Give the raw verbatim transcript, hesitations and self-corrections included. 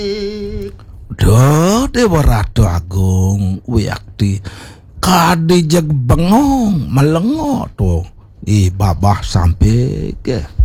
Do Dewa Ratu Agung Wiyakti kadijeg bengong melengo tuh. Ih babah sampai ke